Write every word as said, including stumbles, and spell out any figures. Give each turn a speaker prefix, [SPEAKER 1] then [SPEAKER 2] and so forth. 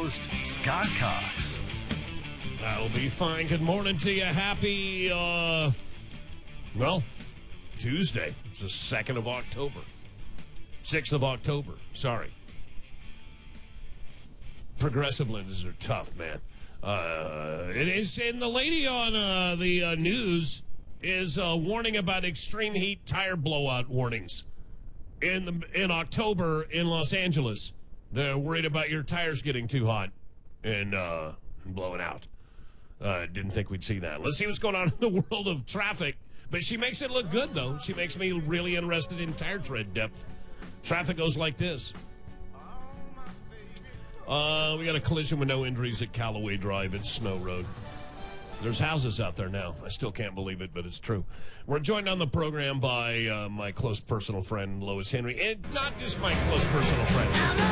[SPEAKER 1] host, Scott Cox.
[SPEAKER 2] That'll be fine. Good morning to you. Happy, uh, well, Tuesday. It's the second of October. sixth of October. Sorry. Progressive lenses are tough, man. Uh, it is, and the lady on uh, the uh, news is uh, warning about extreme heat tire blowout warnings in the in October in Los Angeles. They're worried about your tires getting too hot and, uh, and blowing out. Uh, didn't think we'd see that. Let's see what's going on in the world of traffic. But she makes it look good, though. She makes me really interested in tire tread depth. Traffic goes like this. Uh, we got a collision with no injuries at Callaway Drive at Snow Road. There's houses out there now. I still can't believe it, but it's true. We're joined on the program by uh, my close personal friend, Lois Henry. And not just my close personal friend.